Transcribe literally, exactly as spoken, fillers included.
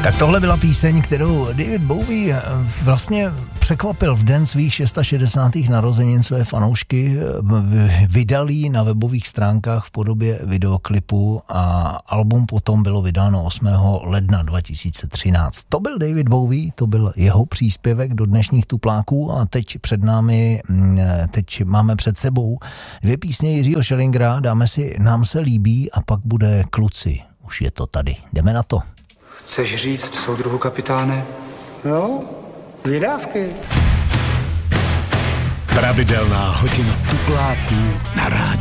Tak tohle byla píseň, kterou David Bowie vlastně překvapil v den svých šedesátých šestých narozenin své fanoušky, vydal ji na webových stránkách v podobě videoklipu a album potom bylo vydáno osmého ledna dva tisíce třináct. To byl David Bowie, to byl jeho příspěvek do dnešních tupláků a teď před námi, teď máme před sebou dvě písně Jiřího Schellingera, dáme si Nám se líbí a pak bude Kluci. Už je to tady, jdeme na to. Chceš říct soudruhu kapitáne? No, vydávky. Pravidelná hodina tupláků na rádiu